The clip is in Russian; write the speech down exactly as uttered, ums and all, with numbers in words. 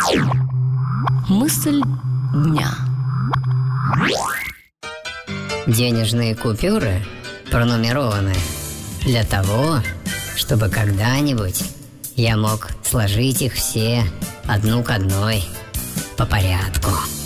Мысль дня. Денежные купюры пронумерованы для того, чтобы когда-нибудь я мог сложить их все одну к одной по порядку.